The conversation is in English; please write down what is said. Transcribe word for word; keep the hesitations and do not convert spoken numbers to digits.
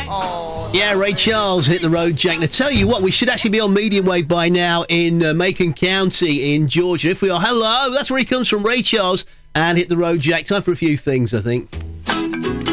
Oh, yeah, Ray Charles, Hit the Road Jack. Now, tell you what, we should actually be on medium wave by now in uh, Macon County in Georgia. If we are, hello, that's where he comes from, Ray Charles and Hit the Road Jack. Time for a few things, I think.